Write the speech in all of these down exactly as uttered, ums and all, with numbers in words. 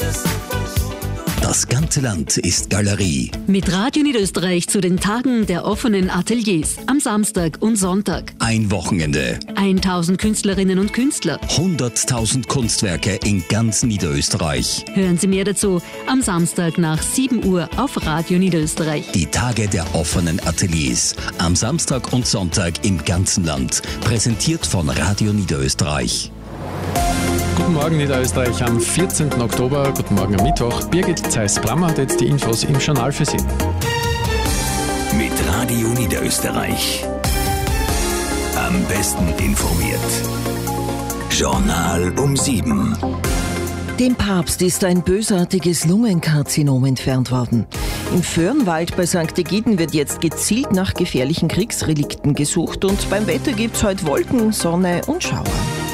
Das ganze Land ist Galerie. Mit Radio Niederösterreich zu den Tagen der offenen Ateliers am Samstag und Sonntag. Ein Wochenende. tausend Künstlerinnen und Künstler. hunderttausend Kunstwerke in ganz Niederösterreich. Hören Sie mehr dazu am Samstag nach sieben Uhr auf Radio Niederösterreich. Die Tage der offenen Ateliers. Am Samstag und Sonntag im ganzen Land. Präsentiert von Radio Niederösterreich. Guten Morgen Niederösterreich am vierzehnten Oktober, guten Morgen am Mittwoch. Birgit Zeiss-Brammer hat jetzt die Infos im Journal für Sie. Mit Radio Niederösterreich. Am besten informiert. Journal um sieben. Dem Papst ist ein bösartiges Lungenkarzinom entfernt worden. Im Föhrenwald bei Sankt Egiden wird jetzt gezielt nach gefährlichen Kriegsrelikten gesucht und beim Wetter gibt's heute Wolken, Sonne und Schauer.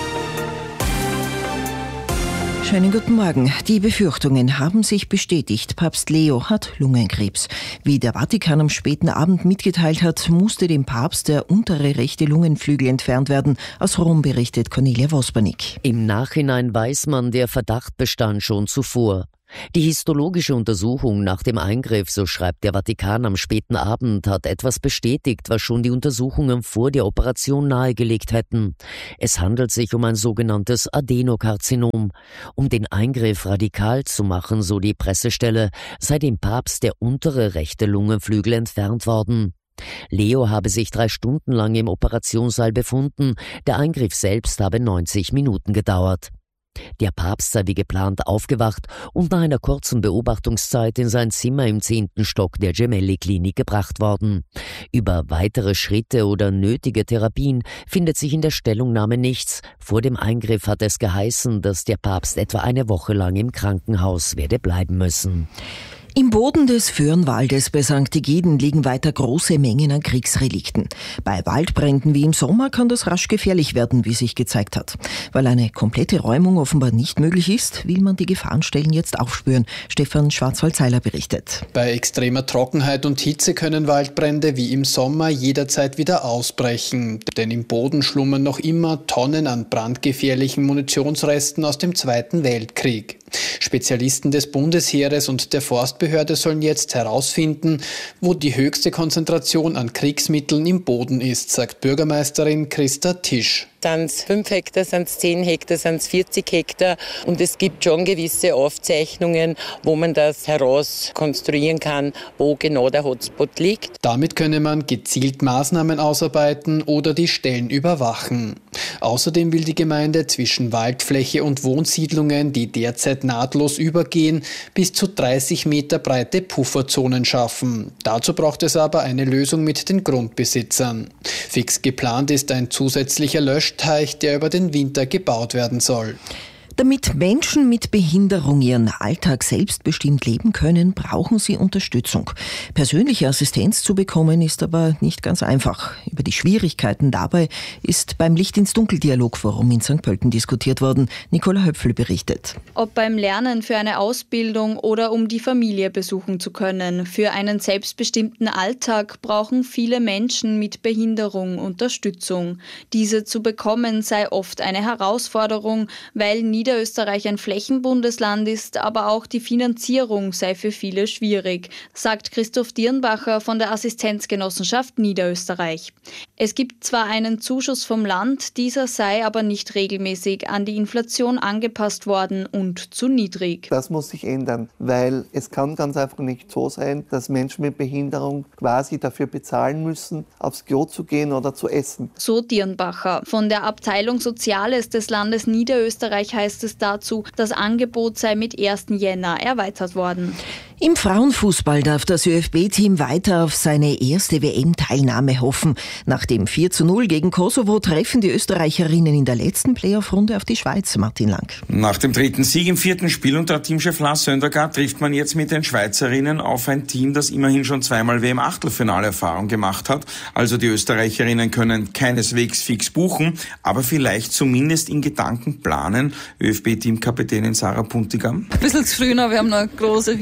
Schönen guten Morgen. Die Befürchtungen haben sich bestätigt. Papst Leo hat Lungenkrebs. Wie der Vatikan am späten Abend mitgeteilt hat, musste dem Papst der untere rechte Lungenflügel entfernt werden. Aus Rom berichtet Cornelia Vospernik. Im Nachhinein weiß man, der Verdacht bestand schon zuvor. Die histologische Untersuchung nach dem Eingriff, so schreibt der Vatikan am späten Abend, hat etwas bestätigt, was schon die Untersuchungen vor der Operation nahegelegt hätten. Es handelt sich um ein sogenanntes Adenokarzinom. Um den Eingriff radikal zu machen, so die Pressestelle, sei dem Papst der untere rechte Lungenflügel entfernt worden. Leo habe sich drei Stunden lang im Operationssaal befunden. Der Eingriff selbst habe neunzig Minuten gedauert. Der Papst sei wie geplant aufgewacht und nach einer kurzen Beobachtungszeit in sein Zimmer im zehnten Stock der Gemelli-Klinik gebracht worden. Über weitere Schritte oder nötige Therapien findet sich in der Stellungnahme nichts. Vor dem Eingriff hat es geheißen, dass der Papst etwa eine Woche lang im Krankenhaus werde bleiben müssen. Im Boden des Föhrenwaldes bei Sankt Egiden liegen weiter große Mengen an Kriegsrelikten. Bei Waldbränden wie im Sommer kann das rasch gefährlich werden, wie sich gezeigt hat. Weil eine komplette Räumung offenbar nicht möglich ist, will man die Gefahrenstellen jetzt aufspüren. Stefan Schwarzwald-Seiler berichtet. Bei extremer Trockenheit und Hitze können Waldbrände wie im Sommer jederzeit wieder ausbrechen. Denn im Boden schlummern noch immer Tonnen an brandgefährlichen Munitionsresten aus dem Zweiten Weltkrieg. Spezialisten des Bundesheeres und der Forstbehörde sollen jetzt herausfinden, wo die höchste Konzentration an Kriegsmitteln im Boden ist, sagt Bürgermeisterin Christa Tisch. Sind es fünf Hektar, sind es zehn Hektar, sind es vierzig Hektar und es gibt schon gewisse Aufzeichnungen, wo man das herauskonstruieren kann, wo genau der Hotspot liegt. Damit könne man gezielt Maßnahmen ausarbeiten oder die Stellen überwachen. Außerdem will die Gemeinde zwischen Waldfläche und Wohnsiedlungen, die derzeit nahtlos übergehen, bis zu dreißig Meter breite Pufferzonen schaffen. Dazu braucht es aber eine Lösung mit den Grundbesitzern. Fix geplant ist ein zusätzlicher Löschteich, der über den Winter gebaut werden soll. Damit Menschen mit Behinderung ihren Alltag selbstbestimmt leben können, brauchen sie Unterstützung. Persönliche Assistenz zu bekommen ist aber nicht ganz einfach. Über die Schwierigkeiten dabei ist beim Licht-ins-Dunkel-Dialogforum in Sankt Pölten diskutiert worden. Nicola Höpfl berichtet. Ob beim Lernen für eine Ausbildung oder um die Familie besuchen zu können. Für einen selbstbestimmten Alltag brauchen viele Menschen mit Behinderung Unterstützung. Diese zu bekommen sei oft eine Herausforderung, weil nie Niederösterreich ein Flächenbundesland ist, aber auch die Finanzierung sei für viele schwierig, sagt Christoph Dirnbacher von der Assistenzgenossenschaft Niederösterreich. Es gibt zwar einen Zuschuss vom Land, dieser sei aber nicht regelmäßig an die Inflation angepasst worden und zu niedrig. Das muss sich ändern, weil es kann ganz einfach nicht so sein, dass Menschen mit Behinderung quasi dafür bezahlen müssen, aufs Klo zu gehen oder zu essen. So Dirnbacher. Von der Abteilung Soziales des Landes Niederösterreich heißt es dazu, das Angebot sei mit ersten Jänner erweitert worden. Im Frauenfußball darf das ÖFB-Team weiter auf seine erste W M-Teilnahme hoffen. Nach dem vier zu null gegen Kosovo treffen die Österreicherinnen in der letzten Playoff-Runde auf die Schweiz. Martin Lang. Nach dem dritten Sieg im vierten Spiel unter Teamchef Lars Söndergaard trifft man jetzt mit den Schweizerinnen auf ein Team, das immerhin schon zweimal W M-Achtelfinale-Erfahrung gemacht hat. Also die Österreicherinnen können keineswegs fix buchen, aber vielleicht zumindest in Gedanken planen. ÖFB-Teamkapitänin Sarah Puntigam. Ein bisschen zu früh noch, wir haben noch eine große Hürde vor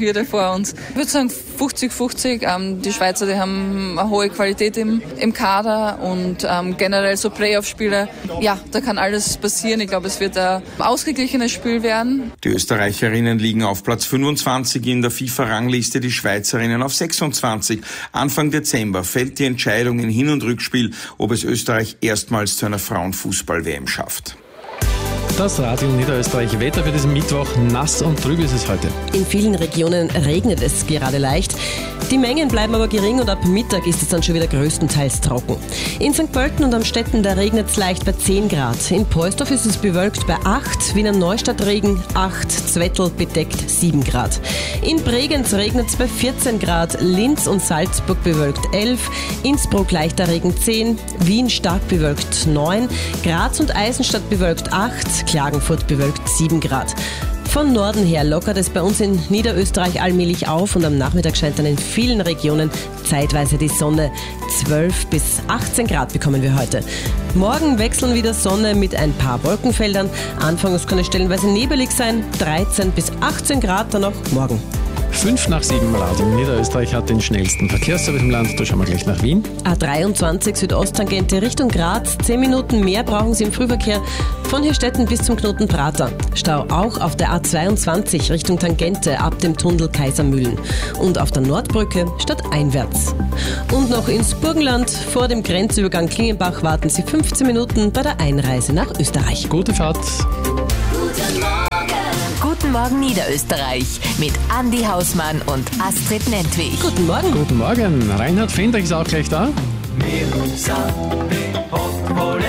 super. Und ich würde sagen fünfzig fünfzig. Ähm, die Schweizer, die haben eine hohe Qualität im, im Kader und ähm, generell so Playoff-Spiele. Ja, da kann alles passieren. Ich glaube, es wird ein ausgeglichenes Spiel werden. Die Österreicherinnen liegen auf Platz fünfundzwanzig in der FIFA-Rangliste, die Schweizerinnen auf sechsundzwanzig. Anfang Dezember fällt die Entscheidung in Hin- und Rückspiel, ob es Österreich erstmals zu einer Frauenfußball-W M schafft. Das Radio Niederösterreich Wetter für diesen Mittwoch. Nass und trüb ist es heute. In vielen Regionen regnet es gerade leicht. Die Mengen bleiben aber gering und ab Mittag ist es dann schon wieder größtenteils trocken. In Sankt Pölten und am Städten, da regnet es leicht bei zehn Grad. In Poisdorf ist es bewölkt bei acht, Wiener Neustadt Regen acht, Zwettl bedeckt sieben Grad. In Bregenz regnet es bei vierzehn Grad, Linz und Salzburg bewölkt elf, Innsbruck leichter Regen zehn, Wien stark bewölkt neun, Graz und Eisenstadt bewölkt acht, Klagenfurt bewölkt sieben Grad. Von Norden her lockert es bei uns in Niederösterreich allmählich auf und am Nachmittag scheint dann in vielen Regionen zeitweise die Sonne. zwölf bis achtzehn Grad bekommen wir heute. Morgen wechseln wieder Sonne mit ein paar Wolkenfeldern. Anfangs kann es stellenweise nebelig sein. dreizehn bis achtzehn Grad dann auch morgen. Fünf nach sieben Radio Niederösterreich hat den schnellsten Verkehrsservice im Land. Da schauen wir gleich nach Wien. A dreiundzwanzig Südosttangente Richtung Graz. Zehn Minuten mehr brauchen Sie im Frühverkehr von Hirstetten bis zum Knoten Prater. Stau auch auf der A zweiundzwanzig Richtung Tangente ab dem Tunnel Kaisermühlen. Und auf der Nordbrücke stadteinwärts. Und noch ins Burgenland. Vor dem Grenzübergang Klingenbach warten Sie fünfzehn Minuten bei der Einreise nach Österreich. Gute Fahrt. Guten Morgen. Guten Morgen Niederösterreich mit Andi Hausmann und Astrid Nentwich. Guten Morgen. Guten Morgen. Reinhard Fendrich ist auch gleich da. Wir sind die Hotwolle.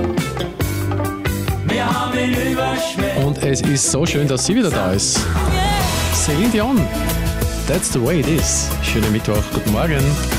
Wir haben ihn überschwemmt. Und es ist so schön, dass sie wieder da ist. Yeah. Celine Dion. That's the way it is. Schönen Mittwoch. Guten Morgen.